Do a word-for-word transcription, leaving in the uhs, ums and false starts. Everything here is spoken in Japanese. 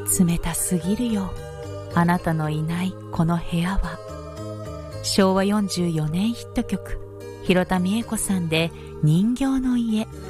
冷たすぎるよ。あなたのいないこの部屋は。しょうわよんじゅうよねんヒット曲、広田美恵子さんで人形の家。